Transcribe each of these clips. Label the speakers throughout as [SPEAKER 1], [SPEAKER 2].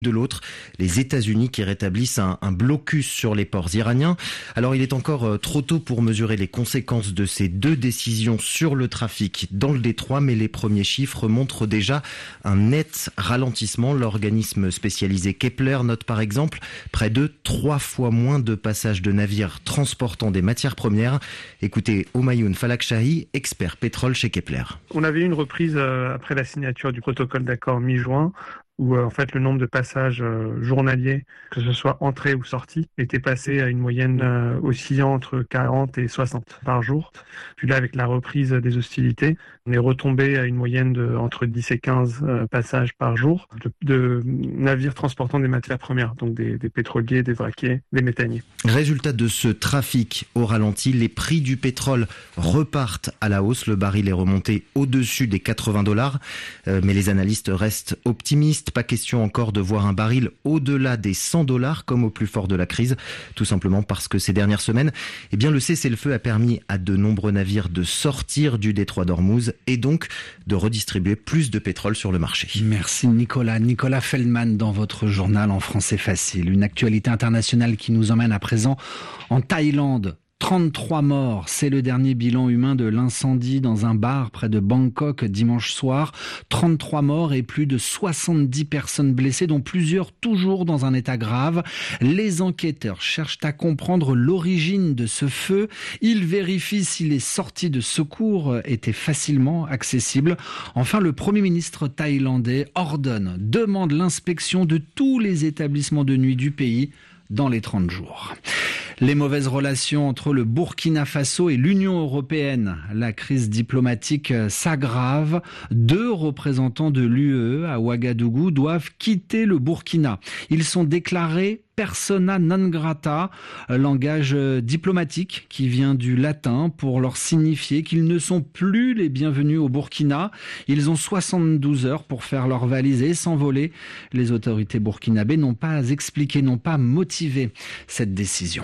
[SPEAKER 1] De l'autre, les États-Unis qui rétablissent un blocus sur les ports iraniens. Alors il est encore trop tôt pour mesurer les conséquences de ces deux décisions sur le trafic dans le détroit, mais les premiers chiffres montrent déjà un net ralentissement. L'organisme spécialisé Kepler note par exemple près de 3 fois moins de passages de navires transportant des matières premières. Écoutez Homayoun Falakchahi, expert pétrole chez Kepler.
[SPEAKER 2] On avait eu une reprise après la signature du protocole d'accord mi-juin, où en fait le nombre de passages journaliers, que ce soit entrée ou sortie, était passé à une moyenne oscillant entre 40 et 60 par jour. Puis là, avec la reprise des hostilités, on est retombé à une moyenne de entre 10 et 15 passages par jour de navires transportant des matières premières, donc des pétroliers, des vraquiers, des méthaniers.
[SPEAKER 1] Résultat de ce trafic au ralenti, les prix du pétrole repartent à la hausse. Le baril est remonté au-dessus des $80, mais les analystes restent optimistes. Pas question encore de voir un baril au-delà des $100 comme au plus fort de la crise, tout simplement parce que ces dernières semaines, le cessez-le-feu a permis à de nombreux navires de sortir du détroit d'Ormuz et donc de redistribuer plus de pétrole sur le marché.
[SPEAKER 3] Merci Nicolas. Nicolas Feldman dans votre journal en français facile. Une actualité internationale qui nous emmène à présent en Thaïlande. 33 morts, c'est le dernier bilan humain de l'incendie dans un bar près de Bangkok dimanche soir. 33 morts et plus de 70 personnes blessées, dont plusieurs toujours dans un état grave. Les enquêteurs cherchent à comprendre l'origine de ce feu. Ils vérifient si les sorties de secours étaient facilement accessibles. Enfin, le Premier ministre thaïlandais demande l'inspection de tous les établissements de nuit du pays dans les 30 jours. Les mauvaises relations entre le Burkina Faso et l'Union européenne. La crise diplomatique s'aggrave. 2 représentants de l'UE à Ouagadougou doivent quitter le Burkina. Ils sont déclarés persona non grata, langage diplomatique qui vient du latin pour leur signifier qu'ils ne sont plus les bienvenus au Burkina. Ils ont 72 heures pour faire leur valise et s'envoler. Les autorités burkinabées n'ont pas expliqué, n'ont pas motivé cette décision.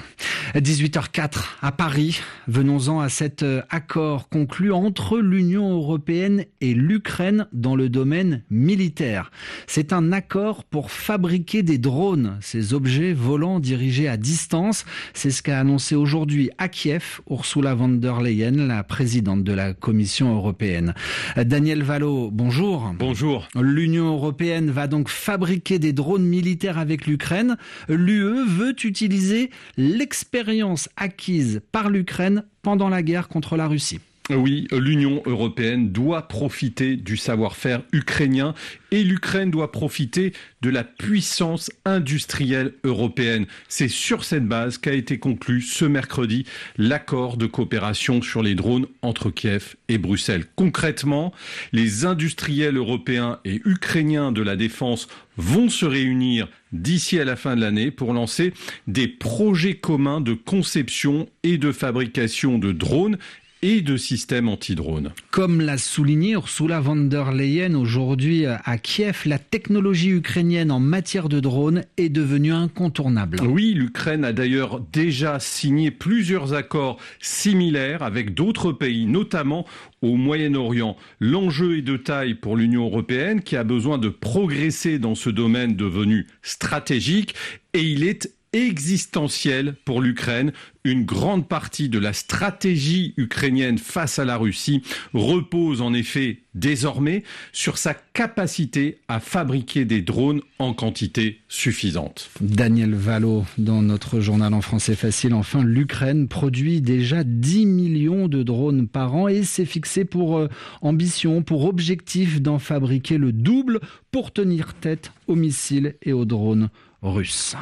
[SPEAKER 3] 18h04 à Paris. Venons-en à cet accord conclu entre l'Union européenne et l'Ukraine dans le domaine militaire. C'est un accord pour fabriquer des drones, ces objets volants dirigés à distance. C'est ce qu'a annoncé aujourd'hui à Kiev Ursula von der Leyen, la présidente de la Commission européenne. Daniel Valo, bonjour.
[SPEAKER 4] Bonjour.
[SPEAKER 3] L'Union européenne va donc fabriquer des drones militaires avec l'Ukraine. L'UE veut utiliser l'expérience acquise par l'Ukraine pendant la guerre contre la Russie.
[SPEAKER 4] Oui, l'Union européenne doit profiter du savoir-faire ukrainien et l'Ukraine doit profiter de la puissance industrielle européenne. C'est sur cette base qu'a été conclu ce mercredi l'accord de coopération sur les drones entre Kiev et Bruxelles. Concrètement, les industriels européens et ukrainiens de la défense vont se réunir d'ici à la fin de l'année pour lancer des projets communs de conception et de fabrication de drones et de systèmes anti-drones.
[SPEAKER 3] Comme l'a souligné Ursula von der Leyen aujourd'hui à Kiev, la technologie ukrainienne en matière de drones est devenue incontournable.
[SPEAKER 4] Oui, l'Ukraine a d'ailleurs déjà signé plusieurs accords similaires avec d'autres pays, notamment au Moyen-Orient. L'enjeu est de taille pour l'Union européenne qui a besoin de progresser dans ce domaine devenu stratégique et il est existentiel pour l'Ukraine. Une grande partie de la stratégie ukrainienne face à la Russie repose en effet désormais sur sa capacité à fabriquer des drones en quantité suffisante.
[SPEAKER 3] Daniel Valo, dans notre journal en français facile. Enfin, l'Ukraine produit déjà 10 millions de drones par an et s'est fixé pour ambition, pour objectif d'en fabriquer le double pour tenir tête aux missiles et aux drones russes.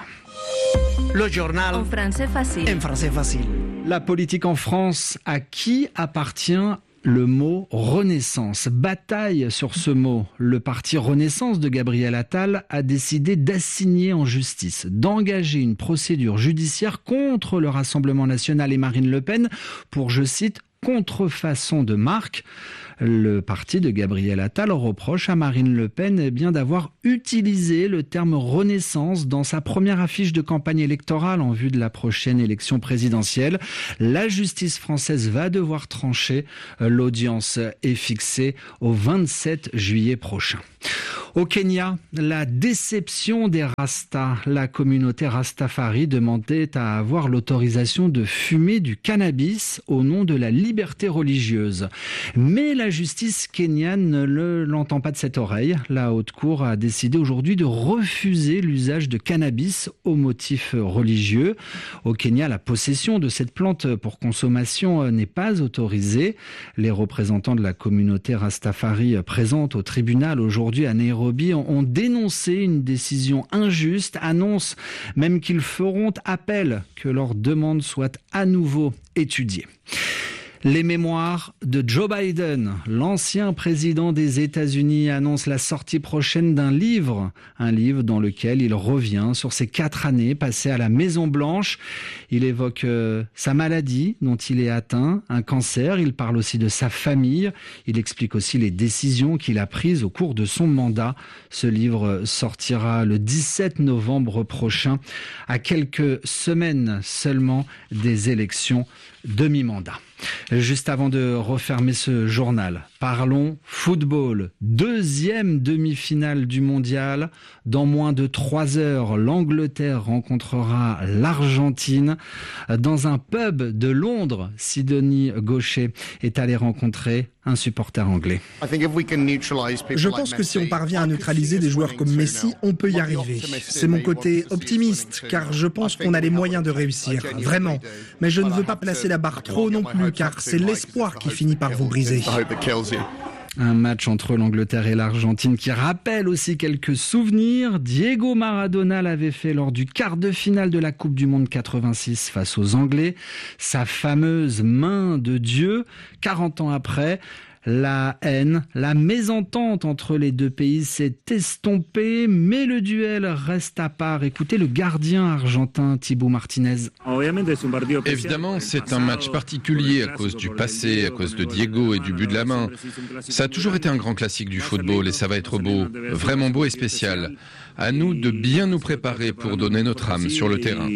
[SPEAKER 5] Le journal
[SPEAKER 6] en français facile.
[SPEAKER 5] En français facile.
[SPEAKER 3] La politique en France, à qui appartient le mot Renaissance? Bataille sur ce mot. Le parti Renaissance de Gabriel Attal a décidé d'assigner en justice, d'engager une procédure judiciaire contre le Rassemblement national et Marine Le Pen pour, je cite, contrefaçon de marque. Le parti de Gabriel Attal reproche à Marine Le Pen d'avoir utilisé le terme Renaissance dans sa première affiche de campagne électorale en vue de la prochaine élection présidentielle. La justice française va devoir trancher. L'audience est fixée au 27 juillet prochain. Au Kenya, la déception des Rastas. La communauté Rastafari demandait à avoir l'autorisation de fumer du cannabis au nom de la liberté religieuse. Mais la justice kenyane ne l'entend pas de cette oreille. La haute cour a décidé aujourd'hui de refuser l'usage de cannabis au motif religieux. Au Kenya, la possession de cette plante pour consommation n'est pas autorisée. Les représentants de la communauté Rastafari présente au tribunal aujourd'hui à Nairobi ont dénoncé une décision injuste, annoncent même qu'ils feront appel, que leur demande soit à nouveau étudiée. Les mémoires de Joe Biden, l'ancien président des États-Unis, annonce la sortie prochaine d'un livre, un livre dans lequel il revient sur ses 4 années passées à la Maison-Blanche. Il évoque sa maladie dont il est atteint, un cancer. Il parle aussi de sa famille. Il explique aussi les décisions qu'il a prises au cours de son mandat. Ce livre sortira le 17 novembre prochain, à quelques semaines seulement des élections de mi-mandat. Juste avant de refermer ce journal, parlons football. 2e demi-finale du mondial. Dans moins de 3 heures, l'Angleterre rencontrera l'Argentine. Dans un pub de Londres, Sidonie Gaucher est allée rencontrer un supporter anglais.
[SPEAKER 6] Je pense que si on parvient à neutraliser des joueurs comme Messi, on peut y arriver. C'est mon côté optimiste, car je pense qu'on a les moyens de réussir, vraiment. Mais je ne veux pas placer la barre trop non plus, car c'est l'espoir qui finit par vous briser.
[SPEAKER 3] Un match entre l'Angleterre et l'Argentine qui rappelle aussi quelques souvenirs. Diego Maradona l'avait fait lors du quart de finale de la Coupe du Monde 86 face aux Anglais. Sa fameuse main de Dieu, 40 ans après. La haine, la mésentente entre les deux pays s'est estompée, mais le duel reste à part. Écoutez le gardien argentin Thibaut Martinez.
[SPEAKER 7] Évidemment, c'est un match particulier à cause du passé, à cause de Diego et du but de la main. Ça a toujours été un grand classique du football et ça va être beau, vraiment beau et spécial. À nous de bien nous préparer pour donner notre âme sur le terrain.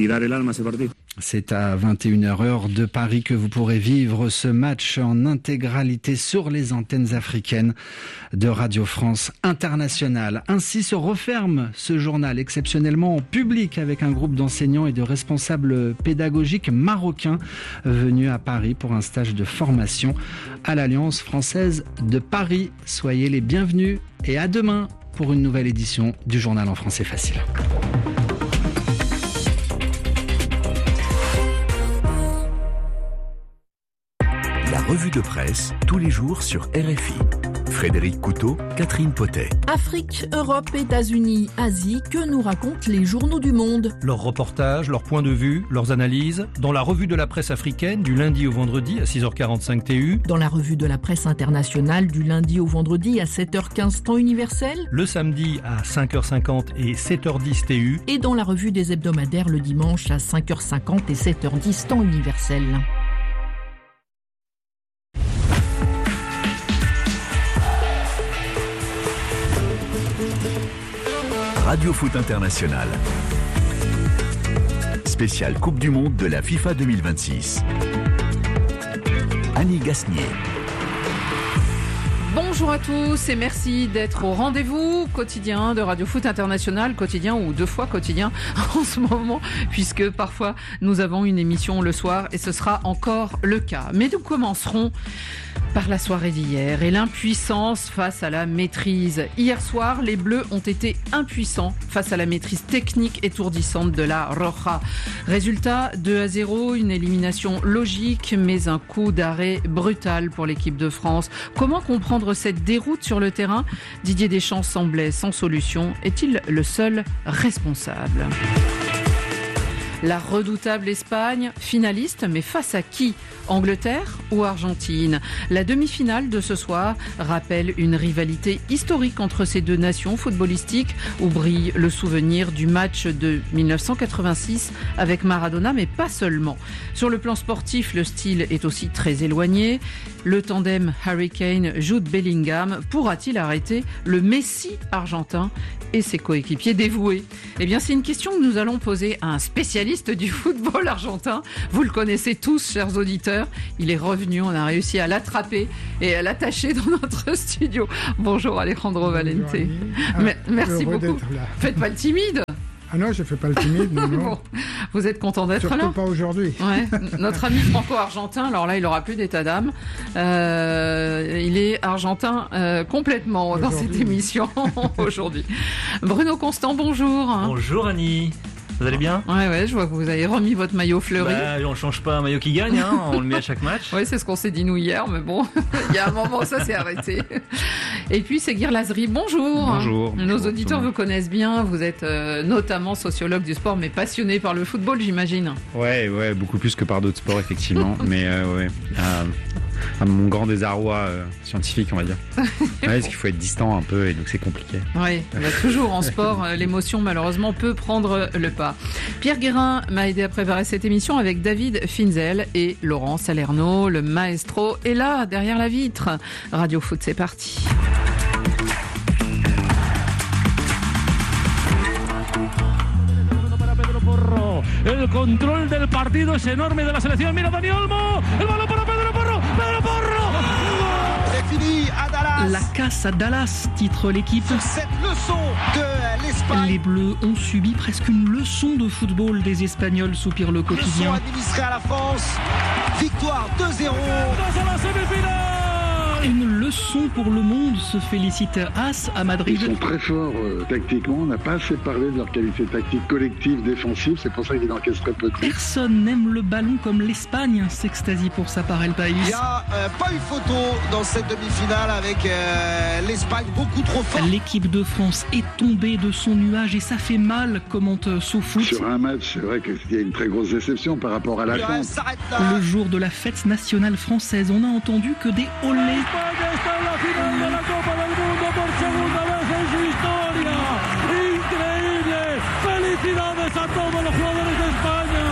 [SPEAKER 3] C'est à 21h heure de Paris que vous pourrez vivre ce match en intégralité sur les antennes africaines de Radio France Internationale. Ainsi se referme ce journal exceptionnellement en public avec un groupe d'enseignants et de responsables pédagogiques marocains venus à Paris pour un stage de formation à l'Alliance française de Paris. Soyez les bienvenus et à demain pour une nouvelle édition du journal en français facile.
[SPEAKER 8] La revue de presse, tous les jours sur RFI. Frédéric Couteau, Catherine Potet.
[SPEAKER 9] Afrique, Europe, États-Unis, Asie, que nous racontent les journaux du monde?
[SPEAKER 10] Leurs reportages, leurs points de vue, leurs analyses, dans la revue de la presse africaine du lundi au vendredi à 6h45 TU.
[SPEAKER 9] Dans la revue de la presse internationale du lundi au vendredi à 7h15 temps universel.
[SPEAKER 10] Le samedi à 5h50 et 7h10 TU.
[SPEAKER 9] Et dans la revue des hebdomadaires le dimanche à 5h50 et 7h10 temps universel.
[SPEAKER 8] Radio Foot International. Spécial Coupe du Monde de la FIFA 2026. Annie Gasnier.
[SPEAKER 11] Bonjour à tous et merci d'être au rendez-vous quotidien de Radio Foot International, quotidien ou 2 fois quotidien en ce moment, puisque parfois nous avons une émission le soir et ce sera encore le cas. Mais nous commencerons par la soirée d'hier et l'impuissance face à la maîtrise. Hier soir, les Bleus ont été impuissants face à la maîtrise technique étourdissante de la Roja. Résultat, 2-0, une élimination logique, mais un coup d'arrêt brutal pour l'équipe de France. Comment comprendre cette déroute sur le terrain? Didier Deschamps semblait sans solution. Est-il le seul responsable? La redoutable Espagne, finaliste, mais face à qui? Angleterre ou Argentine? La demi-finale de ce soir rappelle une rivalité historique entre ces deux nations footballistiques où brille le souvenir du match de 1986 avec Maradona, mais pas seulement. Sur le plan sportif, le style est aussi très éloigné. Le tandem Harry Kane-Jude Bellingham pourra-t-il arrêter le Messi argentin et ses coéquipiers dévoués? Eh bien, c'est une question que nous allons poser à un spécialiste spécialiste du football argentin. Vous le connaissez tous, chers auditeurs. Il est revenu, on a réussi à l'attraper et à l'attacher dans notre studio. Bonjour Alejandro Valente. Merci beaucoup. Faites pas le timide.
[SPEAKER 12] Ah non, je ne fais pas le timide. Non.
[SPEAKER 11] Bon, vous êtes content d'être là ?
[SPEAKER 12] Surtout pas aujourd'hui.
[SPEAKER 11] Ouais. Notre ami franco-argentin, alors là, il n'aura plus d'état d'âme. Il est argentin complètement dans cette émission aujourd'hui. Bruno Constant, bonjour.
[SPEAKER 13] Bonjour Annie. Vous allez bien ?
[SPEAKER 11] Ouais, je vois que vous avez remis votre maillot fleuri.
[SPEAKER 13] On ne change pas un maillot qui gagne, hein, on le met à chaque match.
[SPEAKER 11] Oui, c'est ce qu'on s'est dit nous hier, mais bon, il y a un moment ça s'est arrêté. Et puis c'est Guy Lazry, bonjour.
[SPEAKER 14] Bonjour.
[SPEAKER 11] Nos auditeurs vous connaissent bien, vous êtes notamment sociologue du sport, mais passionné par le football, j'imagine.
[SPEAKER 14] Ouais, beaucoup plus que par d'autres sports, effectivement. Mais à mon grand désarroi scientifique, on va dire. Parce qu'il faut être distant un peu, et donc c'est compliqué.
[SPEAKER 11] Oui, toujours en sport, l'émotion malheureusement peut prendre le pas. Pierre Guérin m'a aidé à préparer cette émission avec David Finzel et Laurent Salerno, le maestro est là, derrière la vitre. Radio Foot, c'est parti.
[SPEAKER 15] El control del partido es enorme de la selección. Mira Dani Olmo. El balón para Pedro Porro. Pedro Porro.
[SPEAKER 16] C'est fini à Dallas.
[SPEAKER 17] La casse à Dallas, titre l'équipe.
[SPEAKER 16] Cette leçon de l'Espagne.
[SPEAKER 17] Les Bleus ont subi presque une leçon de football des Espagnols, soupire le quotidien.
[SPEAKER 16] Leçon administrée à la France. Victoire 2-0.
[SPEAKER 15] Dans la semi-finale.
[SPEAKER 17] Une leçon pour le monde, se félicite As à Madrid.
[SPEAKER 18] Ils sont très forts tactiquement, on n'a pas assez parlé de leur qualité tactique collective, défensive, c'est pour ça qu'ils encaissent très peu de buts.
[SPEAKER 17] Personne n'aime le ballon comme l'Espagne, s'extasie pour sa part El País.
[SPEAKER 16] Il n'y a pas eu photo dans cette demi-finale avec l'Espagne beaucoup trop forte.
[SPEAKER 17] L'équipe de France est tombée de son nuage et ça fait mal, commente SoFoot.
[SPEAKER 18] Sur un match, c'est vrai qu'il y a une très grosse déception par rapport à l'attente.
[SPEAKER 17] Le jour de la fête nationale française, on n'a entendu que des olés.
[SPEAKER 15] España está en la final de la Copa del Mundo por segunda vez en su historia. Increíble. Felicidades a todos los jugadores de España.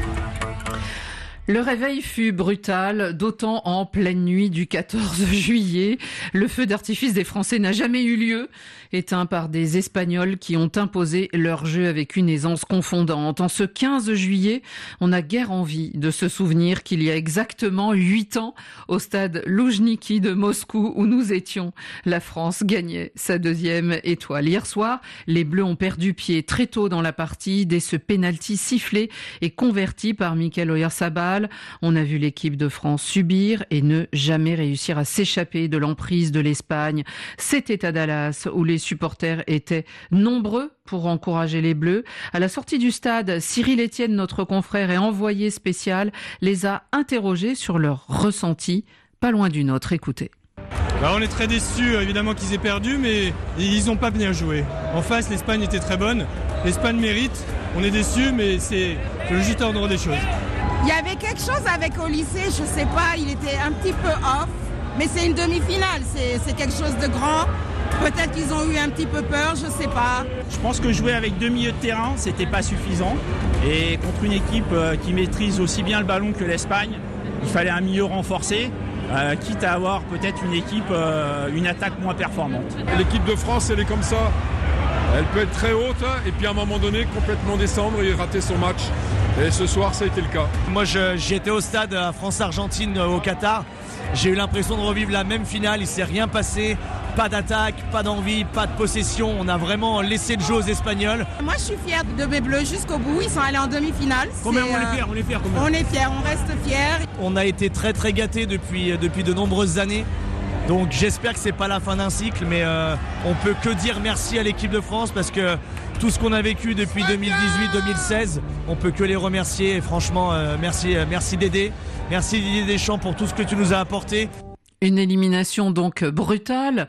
[SPEAKER 11] Le réveil fut brutal, d'autant en pleine nuit du 14 juillet. Le feu d'artifice des Français n'a jamais eu lieu, éteint par des Espagnols qui ont imposé leur jeu avec une aisance confondante. En ce 15 juillet, on n'a guère envie de se souvenir qu'il y a exactement 8 ans, au stade Loujniki de Moscou, où nous étions, la France gagnait sa deuxième étoile. Hier soir, les Bleus ont perdu pied très tôt dans la partie, dès ce pénalty sifflé et converti par Michael Oyarzabal. On a vu l'équipe de France subir et ne jamais réussir à s'échapper de l'emprise de l'Espagne. C'était à Dallas où les supporters étaient nombreux pour encourager les Bleus. À la sortie du stade, Cyril Etienne, notre confrère et envoyé spécial, les a interrogés sur leur ressenti, pas loin du nôtre. Écoutez.
[SPEAKER 19] On est très déçus évidemment qu'ils aient perdu, mais ils n'ont pas bien joué. En face, l'Espagne était très bonne. L'Espagne mérite. On est déçus, mais c'est le juste ordre des choses.
[SPEAKER 20] Il y avait quelque chose avec au lycée, je sais pas, il était un petit peu off, mais c'est une demi-finale, c'est quelque chose de grand. Peut-être qu'ils ont eu un petit peu peur, je sais pas.
[SPEAKER 21] Je pense que jouer avec 2 milieux de terrain, c'était pas suffisant. Et contre une équipe qui maîtrise aussi bien le ballon que l'Espagne, il fallait un milieu renforcé, quitte à avoir peut-être une équipe, une attaque moins performante.
[SPEAKER 22] L'équipe de France, elle est comme ça. Elle peut être très haute et puis à un moment donné complètement descendre et rater son match. Et ce soir, ça a été le cas.
[SPEAKER 23] Moi, j'étais au stade France-Argentine au Qatar. J'ai eu l'impression de revivre la même finale. Il ne s'est rien passé. Pas d'attaque, pas d'envie, pas de possession. On a vraiment laissé le jeu aux Espagnols.
[SPEAKER 20] Moi, je suis fière de mes Bleus jusqu'au bout. Ils sont allés en demi-finale.
[SPEAKER 21] Combien on est fiers,
[SPEAKER 20] on est fiers, on reste fiers.
[SPEAKER 23] On a été très très gâtés depuis de nombreuses années. Donc j'espère que c'est pas la fin d'un cycle, mais on peut que dire merci à l'équipe de France parce que tout ce qu'on a vécu depuis 2018-2016, on peut que les remercier. Et franchement, merci Dédé, merci Didier Deschamps pour tout ce que tu nous as apporté.
[SPEAKER 11] Une élimination donc brutale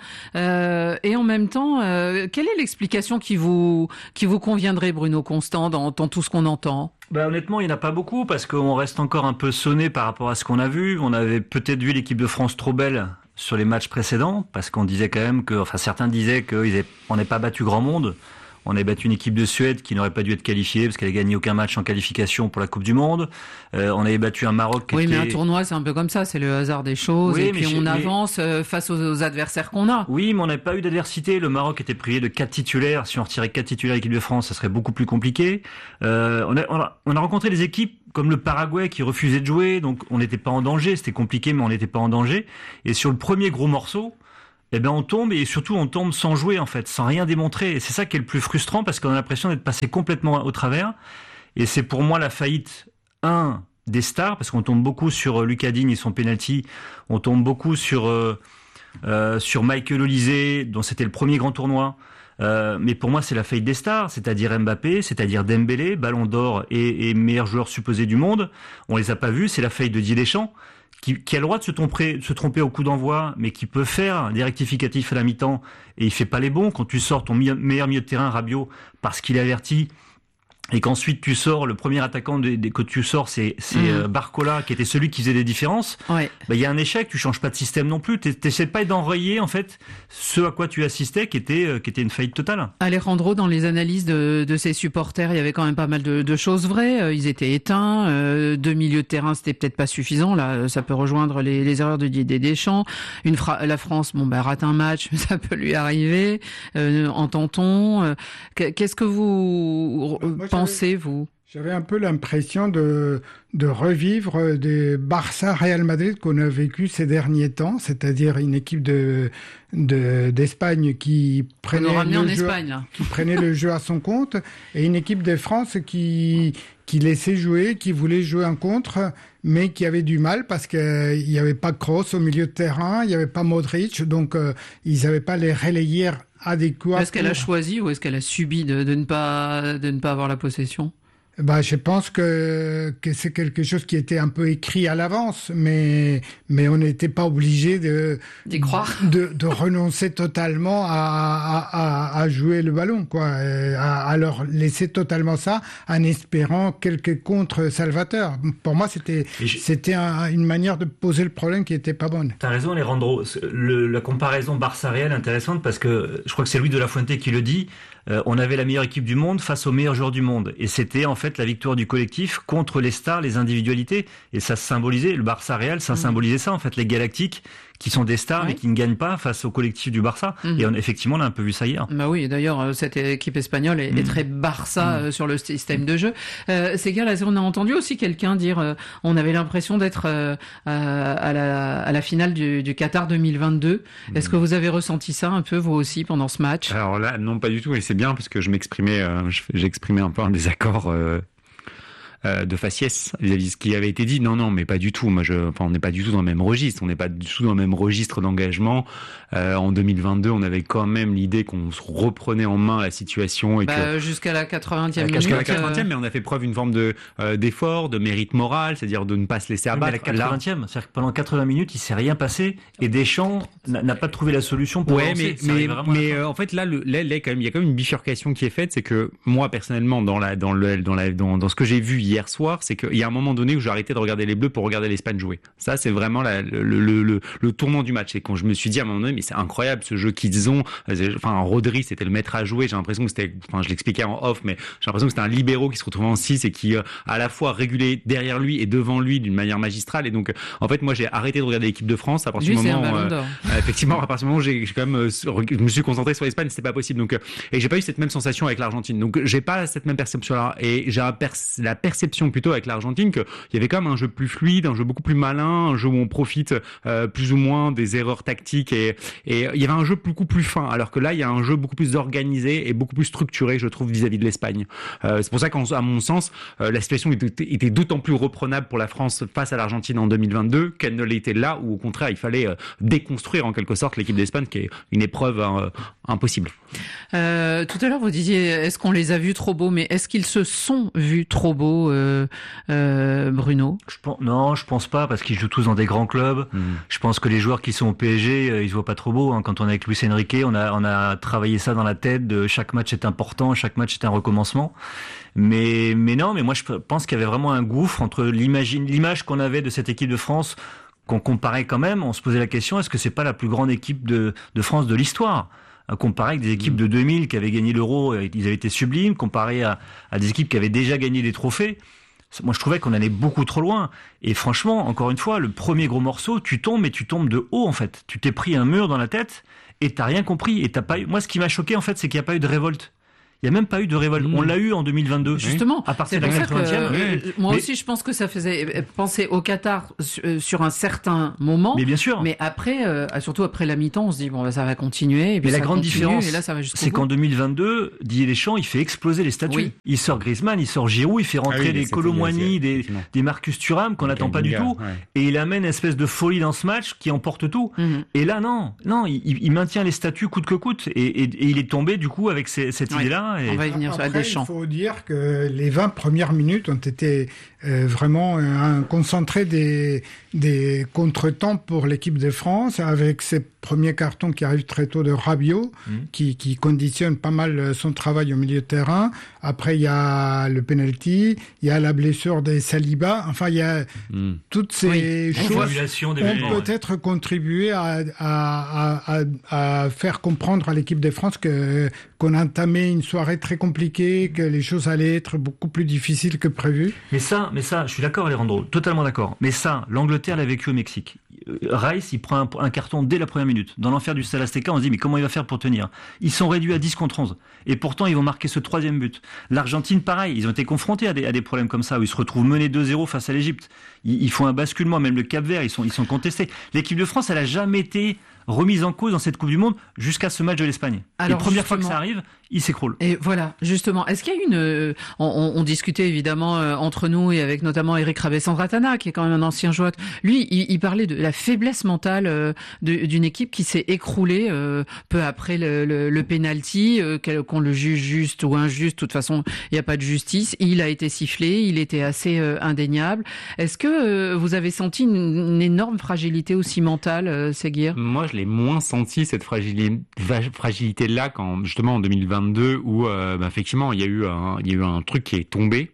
[SPEAKER 11] et en même temps, quelle est l'explication qui vous conviendrait, Bruno Constant, dans tout ce qu'on entend ?
[SPEAKER 13] Honnêtement, il n'y en a pas beaucoup parce qu'on reste encore un peu sonné par rapport à ce qu'on a vu. On avait peut-être vu l'équipe de France trop belle sur les matchs précédents parce qu'on disait quand même certains disaient qu'on n'ait pas battu grand monde. On avait battu une équipe de Suède qui n'aurait pas dû être qualifiée parce qu'elle n'a gagné aucun match en qualification pour la Coupe du Monde. On avait battu un Maroc qui
[SPEAKER 11] mais un tournoi, c'est un peu comme ça, c'est le hasard des choses.
[SPEAKER 13] Oui,
[SPEAKER 11] et puis on avance face aux adversaires qu'on a.
[SPEAKER 13] Oui, mais on n'avait pas eu d'adversité. Le Maroc était privé de 4 titulaires. Si on retirait 4 titulaires de l'équipe de France, ça serait beaucoup plus compliqué. On a rencontré des équipes comme le Paraguay qui refusait de jouer, donc on n'était pas en danger. C'était compliqué, mais on n'était pas en danger. Et sur le premier gros morceau, on tombe, et surtout on tombe sans jouer en fait, sans rien démontrer. Et c'est ça qui est le plus frustrant, parce qu'on a l'impression d'être passé complètement au travers. Et c'est pour moi la faillite, des stars, parce qu'on tombe beaucoup sur Lucas Digne et son penalty. On tombe beaucoup sur Michael Olise, dont c'était le premier grand tournoi. Mais pour moi, c'est la faillite des stars, c'est-à-dire Mbappé, c'est-à-dire Dembélé, Ballon d'Or et meilleur joueur supposé du monde. On les a pas vus. C'est la faillite de Didier Deschamps, qui a le droit de se tromper au coup d'envoi, mais qui peut faire des rectificatifs à la mi-temps, et il fait pas les bons. Quand tu sors ton meilleur milieu de terrain, Rabiot, parce qu'il est averti, et qu'ensuite tu sors, le premier attaquant que tu sors, c'est Barcola, qui était celui qui faisait des différences. Il y a un échec, tu changes pas de système non plus. T'essaies pas d'enrayer en fait ce à quoi tu assistais, qui était une faillite totale.
[SPEAKER 11] Alejandro, dans les analyses de ses supporters, il y avait quand même pas mal de choses vraies. Ils étaient éteints. 2 milieux de terrain, c'était peut-être pas suffisant. Là, ça peut rejoindre les erreurs de Didier Deschamps. La France, rate un match, ça peut lui arriver. Entend-on. Qu'est-ce que vous pensez, vous?
[SPEAKER 12] J'avais un peu l'impression de revivre des Barça-Real Madrid qu'on a vécu ces derniers temps, c'est-à-dire une équipe d'Espagne qui prenait le jeu à son compte, et une équipe de France qui laissait jouer, qui voulait jouer en contre, mais qui avait du mal parce qu'il n'y avait pas Kroos au milieu de terrain, il n'y avait pas Modric, donc ils n'avaient pas les relayeurs adéquats.
[SPEAKER 11] Est-ce qu'elle a choisi ou est-ce qu'elle a subi de ne pas avoir la possession?
[SPEAKER 12] Je pense que c'est quelque chose qui était un peu écrit à l'avance, mais on n'était pas obligé
[SPEAKER 11] d'y croire,
[SPEAKER 12] de renoncer totalement à jouer le ballon, quoi, à leur laisser totalement ça, en espérant quelques contre salvateurs. Pour moi, c'était une manière de poser le problème qui était pas bonne.
[SPEAKER 13] T'as raison, Alejandro. La comparaison Barça-Real est intéressante, parce que je crois que c'est Luis de la Fuente qui le dit. On avait la meilleure équipe du monde face aux meilleurs joueurs du monde, et c'était en fait la victoire du collectif contre les stars, les individualités, et ça symbolisait, le Barça-Real, ça symbolisait ça en fait, les Galactiques qui sont des stars mais qui ne gagnent pas face au collectif du Barça. Et effectivement, on a un peu vu ça hier.
[SPEAKER 11] Oui, d'ailleurs, cette équipe espagnole est très Barça sur le système de jeu. C'est clair, là, on a entendu aussi quelqu'un dire, on avait l'impression d'être à la finale du Qatar 2022. Est-ce que vous avez ressenti ça un peu, vous aussi, pendant ce match?
[SPEAKER 14] Alors là, non, pas du tout, et c'est bien parce que j'exprimais un peu un désaccord de faciès vis-à-vis de ce qui avait été dit. Non, mais pas du tout. On n'est pas du tout dans le même registre. On n'est pas du tout dans le même registre d'engagement. En 2022, on avait quand même l'idée qu'on reprenait en main la situation et que
[SPEAKER 11] jusqu'à la 80e minute.
[SPEAKER 14] Jusqu'à la 80e, mais on a fait preuve d'une forme d'effort, de mérite moral, c'est-à-dire de ne pas se laisser abattre.
[SPEAKER 13] Mais la 80e, c'est-à-dire que pendant 80 minutes, il s'est rien passé, et Deschamps n'a pas trouvé la solution pour avancer.
[SPEAKER 14] Mais en fait, là, il y a quand même une bifurcation qui est faite, c'est que moi personnellement, dans ce que j'ai vu hier soir, c'est qu'il y a un moment donné où j'ai arrêté de regarder les Bleus pour regarder l'Espagne jouer. Ça, c'est vraiment le tournant du match. C'est quand je me suis dit à un moment donné, mais c'est incroyable ce jeu qu'ils ont. Rodri, c'était le maître à jouer. J'ai l'impression que je l'expliquais en off, mais j'ai l'impression que c'était un libéro qui se retrouvait en 6 et qui à la fois régulait derrière lui et devant lui d'une manière magistrale. Et donc, en fait, moi, j'ai arrêté de regarder l'équipe de France à partir du moment. Effectivement, à partir du moment où j'ai quand même, je me suis concentré sur l'Espagne, c'était pas possible. Donc, et j'ai pas eu cette même sensation avec l'Argentine. Donc, j'ai pas cette même perception-là. Et j'ai la perception plutôt avec l'Argentine qu'il y avait quand même un jeu plus fluide, un jeu beaucoup plus malin, un jeu où on profite plus ou moins des erreurs tactiques, et il y avait un jeu beaucoup plus fin, alors que là il y a un jeu beaucoup plus organisé et beaucoup plus structuré, je trouve, vis-à-vis de l'Espagne. C'est pour ça qu'à mon sens, la situation était d'autant plus reprenable pour la France face à l'Argentine en 2022 qu'elle ne l'était là, où au contraire il fallait déconstruire en quelque sorte l'équipe d'Espagne, qui est une épreuve impossible.
[SPEAKER 11] Tout à l'heure vous disiez, est-ce qu'on les a vus trop beaux, mais est-ce qu'ils se sont vus trop beaux, Bruno?
[SPEAKER 13] Non, je pense pas, parce qu'ils jouent tous dans des grands clubs. Je pense que les joueurs qui sont au PSG, ils se voient pas trop beaux. Quand on est avec Luis Enrique, on a travaillé ça dans la tête. Chaque match est important, chaque match est un recommencement. Mais non, mais moi je pense qu'il y avait vraiment un gouffre entre l'image qu'on avait de cette équipe de France, qu'on comparait quand même. On se posait la question, est-ce que c'est pas la plus grande équipe de France de l'histoire? comparé avec des équipes de 2000 qui avaient gagné l'Euro, ils avaient été sublimes, comparé à des équipes qui avaient déjà gagné des trophées. Moi, je trouvais qu'on allait beaucoup trop loin. Et franchement, encore une fois, le premier gros morceau, tu tombes de haut, en fait. Tu t'es pris un mur dans la tête et t'as rien compris. Et t'as pas eu... Moi, ce qui m'a choqué, en fait, c'est qu'il n'y a pas eu de révolte. Il n'y a même pas eu de révolte. On l'a eu en 2022.
[SPEAKER 11] Justement.
[SPEAKER 13] À partir de la 80e.
[SPEAKER 11] Moi aussi, je pense que ça faisait penser au Qatar sur un certain moment.
[SPEAKER 13] Mais bien sûr.
[SPEAKER 11] Mais après, surtout après la mi-temps, on se dit, bon, ça va continuer. Et puis
[SPEAKER 13] mais la grande différence,
[SPEAKER 11] et là, ça va
[SPEAKER 13] c'est qu'en 2022, Didier Deschamps, il fait exploser les statuts. Oui. Il sort Griezmann, il sort Giroud, il fait rentrer des Kolo Muani, des Marcus Thuram qu'on n'attend pas du tout. Ouais. Et il amène une espèce de folie dans ce match qui emporte tout. Et là, non, il maintient les statuts coûte que coûte. Et il est tombé, du coup, avec cette idée-là.
[SPEAKER 11] On va y venir sur Deschamps.
[SPEAKER 12] Il faut dire que les 20 premières minutes ont été vraiment concentré des contretemps pour l'équipe de France, avec ces premiers cartons qui arrivent très tôt de Rabiot, qui conditionne pas mal son travail au milieu de terrain. Après, il y a le penalty, il y a la blessure de Saliba. Enfin, il y a toutes ces choses ont peut-être contribué à faire comprendre à l'équipe de France qu'on entamait une soirée très compliquée, que les choses allaient être beaucoup plus difficiles que prévu.
[SPEAKER 13] Mais ça, je suis d'accord, Alejandro, totalement d'accord. Mais ça, l'Angleterre l'a vécu au Mexique. Rice, il prend un carton dès la première minute. Dans l'enfer du Stade Azteca, on se dit, mais comment il va faire pour tenir? Ils sont réduits à 10 contre 11. Et pourtant, ils vont marquer ce 3e but. L'Argentine, pareil, ils ont été confrontés à des problèmes comme ça, où ils se retrouvent menés 2-0 face à l'Égypte. Ils font un basculement, même le Cap-Vert, ils sont contestés. L'équipe de France, elle a jamais été remise en cause dans cette Coupe du Monde jusqu'à ce match de l'Espagne. Et la première fois que ça arrive, il s'écroule.
[SPEAKER 11] Et voilà, justement, est-ce qu'il y a une... On discutait évidemment entre nous et avec notamment Eric Rabessandratana, qui est quand même un ancien joueur. Lui, il parlait de la faiblesse mentale d'une équipe qui s'est écroulée peu après le penalty, qu'on le juge juste ou injuste. De toute façon, il n'y a pas de justice. Il a été sifflé, il était assez indéniable. Est-ce que vous avez senti une énorme fragilité aussi mentale, Seguir?
[SPEAKER 14] Moi, je l'ai moins senti, cette fragilité-là, quand justement en 2022, où effectivement, il y a eu un truc qui est tombé.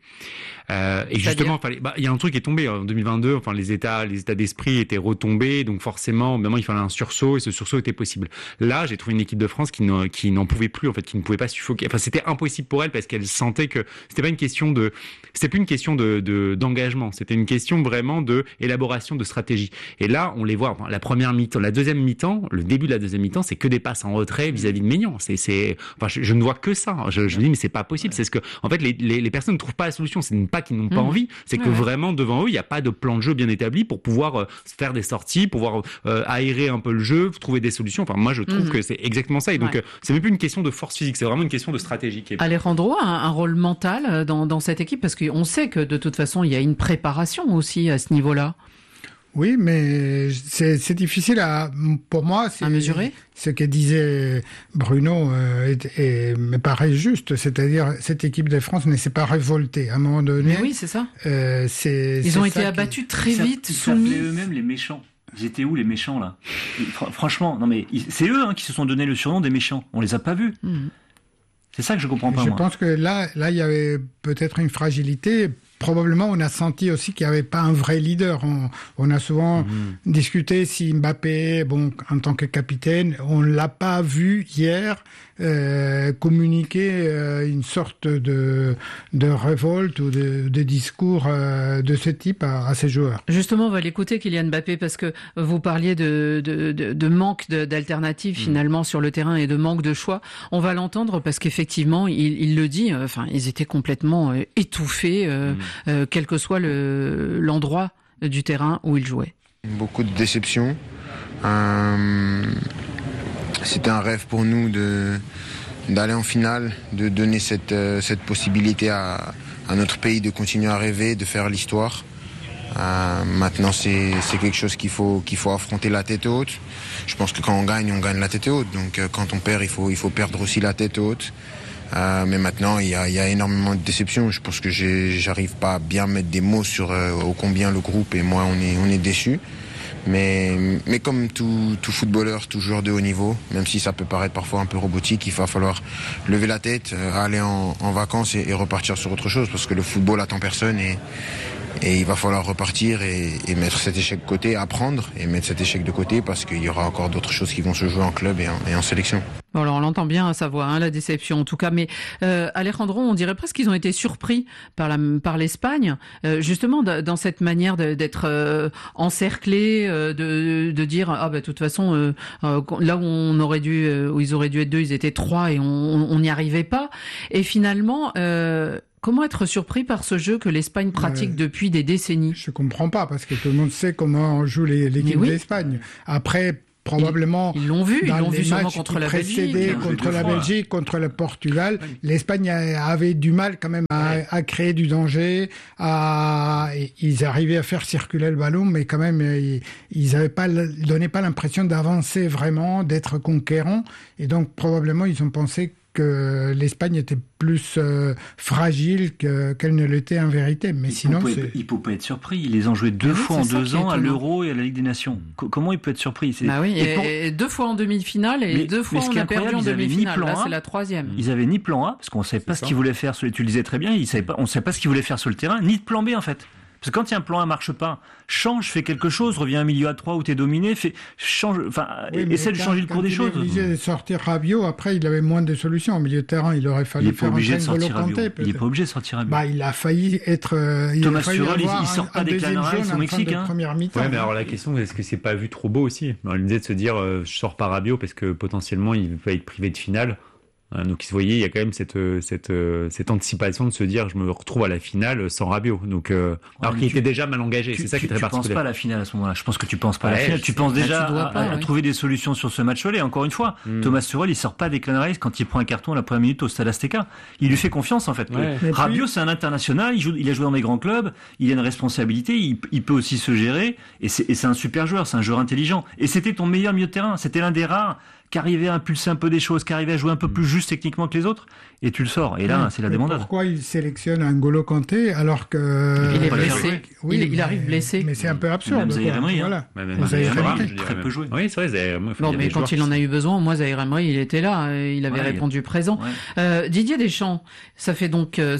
[SPEAKER 14] Et justement, il y a un truc qui est tombé en 2022. Enfin, les états d'esprit étaient retombés, donc forcément, évidemment, il fallait un sursaut, et ce sursaut était possible. Là, j'ai trouvé une équipe de France qui n'en pouvait plus, en fait, qui ne pouvait pas suffoquer. Enfin, c'était impossible pour elle parce qu'elle sentait que c'était plus une question d'engagement, c'était une question vraiment de élaboration de stratégie. Et là, on les voit. Enfin, la première mi-temps, la deuxième mi-temps, le début de la deuxième mi-temps, c'est que des passes en retrait vis-à-vis de Maignan. Je ne vois que ça. Je me dis, mais c'est pas possible. C'est ce que, en fait, les personnes ne trouvent pas la solution. C'est pas qu'ils n'ont pas envie, c'est que vraiment devant eux il n'y a pas de plan de jeu bien établi pour pouvoir faire des sorties, pouvoir aérer un peu le jeu, trouver des solutions. Enfin, moi je trouve que c'est exactement ça, et donc c'est même plus une question de force physique, c'est vraiment une question de stratégie.
[SPEAKER 11] Alejandro a un rôle mental dans cette équipe, parce qu'on sait que de toute façon il y a une préparation aussi à ce niveau-là.
[SPEAKER 12] Oui, mais c'est difficile pour moi à mesurer. Ce que disait Bruno me paraît juste, c'est-à-dire cette équipe de France ne s'est pas révoltée à un moment donné.
[SPEAKER 11] Mais oui, c'est ça. Ils ont été abattus très vite, soumis.
[SPEAKER 13] Ils s'appelaient eux-mêmes les méchants. Ils étaient où les méchants là? Franchement, non mais c'est eux qui se sont donné le surnom des méchants. On les a pas vus. C'est ça que je comprends pas.
[SPEAKER 12] Je pense que là, il y avait peut-être une fragilité. Probablement, on a senti aussi qu'il n'y avait pas un vrai leader. On a souvent discuté si Mbappé, en tant que capitaine, on l'a pas vu hier communiquer une sorte de révolte ou de discours de ce type à ses joueurs.
[SPEAKER 11] Justement, on va l'écouter, Kylian Mbappé, parce que vous parliez de manque d'alternatives finalement sur le terrain et de manque de choix. On va l'entendre parce qu'effectivement, il le dit. Ils étaient complètement étouffés. Quel que soit l'endroit du terrain où il jouait.
[SPEAKER 1] Beaucoup de déception. C'était un rêve pour nous d'aller en finale, de donner cette possibilité à notre pays de continuer à rêver, de faire l'histoire. Maintenant, c'est quelque chose qu'il faut affronter la tête haute. Je pense que quand on gagne la tête haute. Donc quand on perd, il faut perdre aussi la tête haute. Mais maintenant, il y a énormément de déception. Je pense que j'arrive pas à bien mettre des mots sur ô combien le groupe et moi on est déçus. Mais comme tout footballeur, tout joueur de haut niveau, même si ça peut paraître parfois un peu robotique, il va falloir lever la tête, aller en vacances et repartir sur autre chose, parce que le football attend personne et il va falloir repartir et mettre cet échec de côté, apprendre et mettre cet échec de côté, parce qu'il y aura encore d'autres choses qui vont se jouer en club et en sélection.
[SPEAKER 11] Bon, alors on l'entend bien à sa voix, la déception en tout cas, mais Alejandro, on dirait presque qu'ils ont été surpris par l'Espagne, justement dans cette manière d'être encerclés, de dire de toute façon là où ils auraient dû être 2, ils étaient 3 et on n'y arrivait pas, et finalement comment être surpris par ce jeu que l'Espagne pratique depuis des décennies?
[SPEAKER 12] Je comprends pas, parce que tout le monde sait comment joue l'équipe d'Espagne. Après, probablement,
[SPEAKER 11] ils l'ont vu
[SPEAKER 12] matchs
[SPEAKER 11] contre la Belgique,
[SPEAKER 12] contre la Belgique, contre le Portugal, l'Espagne avait du mal quand même à créer du danger, ils arrivaient à faire circuler le ballon, mais quand même ils donnaient pas l'impression d'avancer vraiment, d'être conquérants, et donc probablement ils ont pensé que l'Espagne était plus fragile qu'elle ne l'était en vérité. Mais sinon,
[SPEAKER 13] il ne peut pas être surpris. Ils les ont joués 2 fois en 2 ans à l'Euro et à la Ligue des Nations. Comment il peut être surpris?
[SPEAKER 11] Et 2 fois en demi-finale et 2 fois on a perdu en demi-finale. Là, c'est la 3e.
[SPEAKER 13] Ils avaient ni plan A, parce qu'on ne savait pas ce qu'ils voulaient faire. Tu le disais très bien, on ne savait pas ce qu'ils voulaient faire sur le terrain, ni de plan B en fait. Parce que quand il y a un plan A marche pas, change, fais quelque chose, reviens à un milieu à 3 où t'es dominé, essaie de changer le cours des choses.
[SPEAKER 12] Il est obligé de sortir Rabiot, après il avait moins de solutions. Au milieu de terrain, il aurait fallu faire un N'Golo Kanté.
[SPEAKER 13] Il n'est pas obligé de sortir Rabiot.
[SPEAKER 12] Il a failli être...
[SPEAKER 13] Thomas Tuchel, il sort pas des Canaries au Mexique.
[SPEAKER 14] Ouais, mais alors la question, est-ce que c'est pas vu trop beau aussi? L'idée de se dire, je sors pas Rabiot parce que potentiellement il va être privé de finale. Donc, vous voyez, il y a quand même cette anticipation de se dire, je me retrouve à la finale sans Rabiot. Donc, alors qu'il était déjà mal engagé. C'est ça qui est très particulier.
[SPEAKER 13] Tu penses pas à la finale à ce moment-là. Je pense que tu penses pas à la finale. Tu penses déjà à trouver des solutions sur ce match-là. Et encore une fois, Thomas Tuchel, il sort pas des Canaries quand il prend un carton à la première minute au Stade Azteca. Il lui fait confiance, en fait. Rabiot, c'est un international. Il a joué dans des grands clubs. Il a une responsabilité. Il peut aussi se gérer. Et c'est un super joueur. C'est un joueur intelligent. Et c'était ton meilleur milieu de terrain. C'était l'un des rares qui arrivait à impulser un peu des choses, qui arrivait à jouer un peu plus juste techniquement que les autres, et tu le sors. Et là, c'est la débandade.
[SPEAKER 12] Pourquoi il sélectionne un N'Golo Kanté alors que...
[SPEAKER 11] Il est blessé. Il arrive blessé.
[SPEAKER 12] Mais c'est un peu absurde.
[SPEAKER 13] Même Zaïre Emery.
[SPEAKER 14] Très peu joué. Oui, c'est vrai, Zaïre Emery.
[SPEAKER 11] Non, mais quand il en a eu besoin, moi, Zaïre Emery, il était là. Il avait répondu présent. Didier Deschamps, ça fait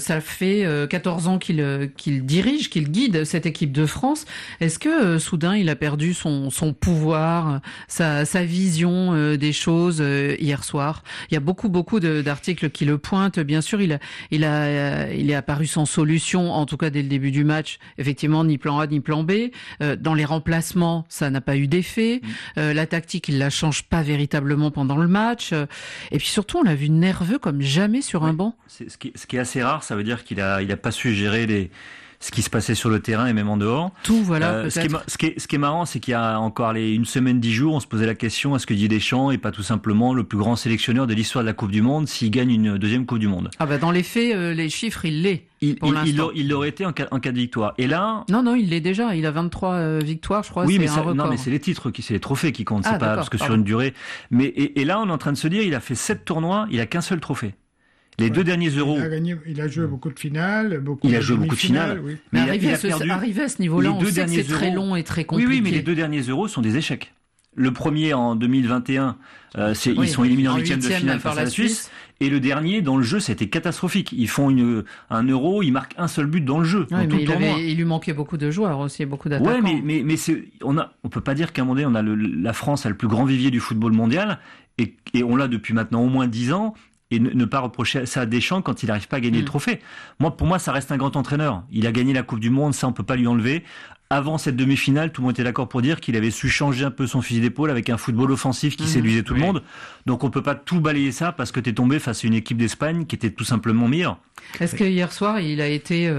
[SPEAKER 11] 14 ans qu'il dirige, qu'il guide cette équipe de France. Est-ce que soudain, il a perdu son pouvoir, sa vision des choses hier soir? Il y a beaucoup d'articles qui le pointent. Bien sûr, il est apparu sans solution, en tout cas dès le début du match. Effectivement, ni plan A ni plan B. Dans les remplacements, ça n'a pas eu d'effet. La tactique, il la change pas véritablement pendant le match. Et puis surtout, on l'a vu nerveux comme jamais sur un banc.
[SPEAKER 13] Ce qui est assez rare, ça veut dire qu'il a pas su gérer ce qui se passait sur le terrain et même en dehors.
[SPEAKER 11] Tout, voilà.
[SPEAKER 13] Ce qui est marrant, c'est qu'il y a encore une semaine, 10 jours, on se posait la question, est-ce que Didier Deschamps est pas tout simplement le plus grand sélectionneur de l'histoire de la Coupe du Monde s'il gagne une deuxième Coupe du Monde?
[SPEAKER 11] Dans les faits, les chiffres, il l'est.
[SPEAKER 13] Il l'aurait été en cas de victoire. Et là...
[SPEAKER 11] Non, il l'est déjà. Il a 23 victoires, je crois.
[SPEAKER 13] Oui,
[SPEAKER 11] c'est un record.
[SPEAKER 13] Non, mais c'est les titres, c'est les trophées qui comptent. C'est pas parce que sur une durée. Mais, et là, on est en train de se dire, il a fait 7 tournois, il a qu'un seul trophée. Les 2 derniers euros.
[SPEAKER 12] Il a joué beaucoup de finales,
[SPEAKER 13] il a joué beaucoup de finales.
[SPEAKER 12] Oui.
[SPEAKER 11] Mais arrivé à ce niveau-là, on sait que c'est très long et très compliqué.
[SPEAKER 13] Oui, mais les 2 derniers euros sont des échecs. Le premier en 2021, ils sont éliminés en 8e de finale face à la Suisse. Et le dernier, dans le jeu, c'était catastrophique. Ils font un euro, ils marquent un seul but dans le jeu.
[SPEAKER 11] Oui, mais il lui manquait beaucoup de joueurs aussi, beaucoup d'attaquants.
[SPEAKER 13] Ouais, mais on peut pas dire qu'à un moment donné, la France a le plus grand vivier du football mondial, et on l'a depuis maintenant au moins 10 ans. Et ne pas reprocher ça à Deschamps quand il n'arrive pas à gagner le trophée. Pour moi, ça reste un grand entraîneur. Il a gagné la Coupe du Monde, ça on peut pas lui enlever. Avant cette demi-finale, tout le monde était d'accord pour dire qu'il avait su changer un peu son fusil d'épaule avec un football offensif qui séduisait tout le monde. Donc on peut pas tout balayer ça parce que t'es tombé face à une équipe d'Espagne qui était tout simplement meilleure.
[SPEAKER 11] Est-ce que hier soir, il a été,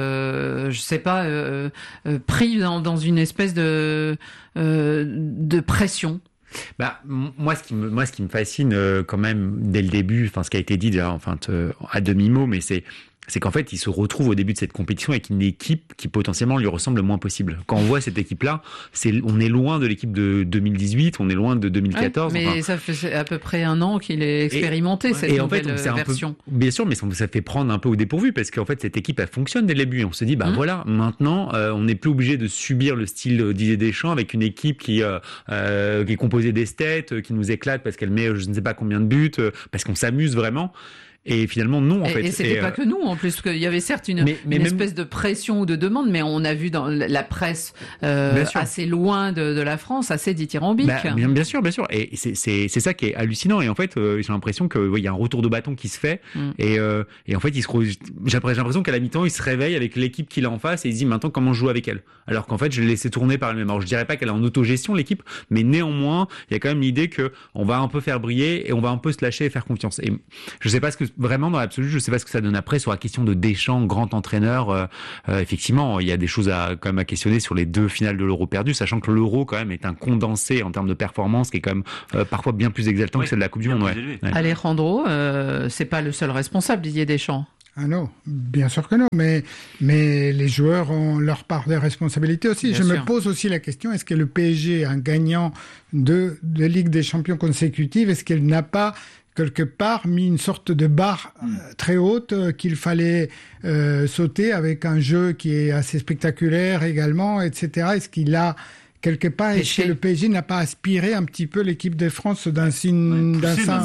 [SPEAKER 11] pris dans une espèce de pression?
[SPEAKER 14] Moi, ce qui me fascine quand même dès le début, ce qui a été dit à demi-mot, mais c'est c'est qu'en fait, il se retrouve au début de cette compétition avec une équipe qui potentiellement lui ressemble le moins possible. Quand on voit cette équipe-là, on est loin de l'équipe de 2018, on est loin de 2014.
[SPEAKER 11] Mais ça fait à peu près un an qu'il est expérimenté, cette nouvelle version.
[SPEAKER 14] Bien sûr, mais ça fait prendre un peu au dépourvu, parce qu'en fait, cette équipe, elle fonctionne dès le début. On se dit, voilà, maintenant, on n'est plus obligé de subir le style Didier Deschamps avec une équipe qui est composée d'esthètes, qui nous éclate parce qu'elle met je ne sais pas combien de buts, parce qu'on s'amuse vraiment. Et finalement, non, en fait.
[SPEAKER 11] Et c'était pas que nous, en plus, qu'il y avait certes une espèce de pression ou de demande, mais on a vu dans la presse assez loin de la France, assez dithyrambique.
[SPEAKER 14] Bien sûr. Et c'est ça qui est hallucinant. Et en fait, j'ai l'impression qu'il y a un retour de bâton qui se fait. Et en fait, j'ai l'impression qu'à la mi-temps, il se réveille avec l'équipe qu'il a en face et il se dit maintenant comment je joue avec elle. Alors qu'en fait, je l'ai laissé tourner par elle-même. Alors, je dirais pas qu'elle est en autogestion, l'équipe, mais néanmoins, il y a quand même l'idée qu'on va un peu faire briller et on va un peu se lâcher et faire confiance. Et je sais pas vraiment, dans l'absolu, je sais pas ce que ça donne après sur la question de Deschamps, grand entraîneur. Effectivement, il y a des choses quand même à questionner sur les 2 finales de l'Euro perdues, sachant que l'Euro quand même est un condensé en termes de performance qui est quand même parfois bien plus exaltant que celle de la Coupe du Monde.
[SPEAKER 11] Alejandro, c'est pas le seul responsable, Didier Deschamps.
[SPEAKER 12] Ah non, bien sûr que non, mais les joueurs ont leur part de responsabilité aussi. Je me pose aussi la question, est-ce que le PSG, un gagnant de Ligue des Champions consécutive, est-ce qu'elle n'a pas quelque part mis une sorte de barre très haute qu'il fallait sauter avec un jeu qui est assez spectaculaire également, etc. Est-ce qu'il a quelque part, est-ce que le PSG n'a pas aspiré un petit peu l'équipe de France d'un signe,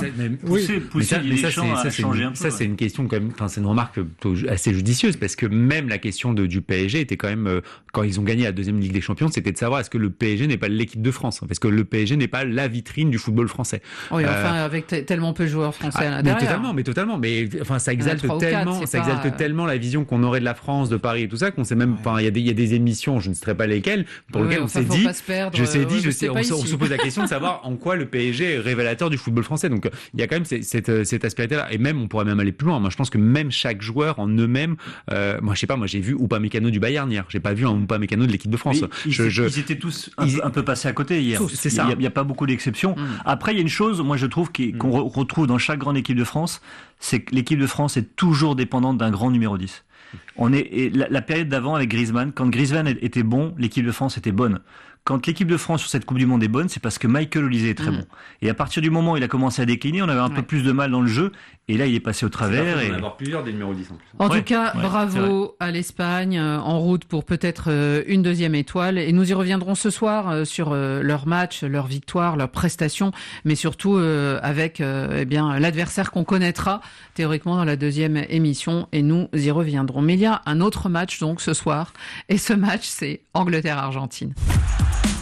[SPEAKER 14] ça c'est une question quand même, enfin c'est une remarque assez judicieuse, parce que même la question du PSG était quand même, quand ils ont gagné la 2e Ligue des Champions, c'était de savoir est-ce que le PSG n'est pas l'équipe de France, parce que le PSG n'est pas la vitrine du football français.
[SPEAKER 11] Oui, enfin avec tellement peu de joueurs français à l'intérieur.
[SPEAKER 14] Mais totalement, mais enfin ça exalte tellement la vision qu'on aurait de la France, de Paris et tout ça, qu'on sait même, enfin il y a des émissions, je ne citerai pas lesquelles, pour lesquelles on s'est dit, on se pose la question de savoir en quoi le PSG est révélateur du football français. Donc il y a quand même cette aspérité-là. Et même, on pourrait même aller plus loin. Moi, je pense que même chaque joueur en eux-mêmes, moi, je sais pas, moi, j'ai vu Upamecano du Bayern hier. J'ai pas vu un Upamecano de l'équipe de France.
[SPEAKER 13] Ils étaient tous un peu passés à côté hier.
[SPEAKER 14] C'est ça.
[SPEAKER 13] Il y a pas beaucoup d'exceptions. Après, il y a une chose, moi, je trouve qu'on retrouve dans chaque grande équipe de France, c'est que l'équipe de France est toujours dépendante d'un grand numéro 10. La période d'avant avec Griezmann, quand Griezmann était bon, l'équipe de France était bonne. Quand l'équipe de France sur cette Coupe du Monde est bonne, c'est parce que Michael Olise est très bon. Et à partir du moment où il a commencé à décliner, on avait un peu plus de mal dans le jeu. Et là, il est passé au travers.
[SPEAKER 14] On va avoir plusieurs des numéros 10 en plus.
[SPEAKER 11] En tout cas, bravo à l'Espagne, en route pour peut-être une 2e étoile. Et nous y reviendrons ce soir sur leur match, leur victoire, leur prestation, mais surtout avec l'adversaire qu'on connaîtra théoriquement dans la 2e émission. Et nous y reviendrons. Mais il y a un autre match donc ce soir. Et ce match, c'est Angleterre-Argentine.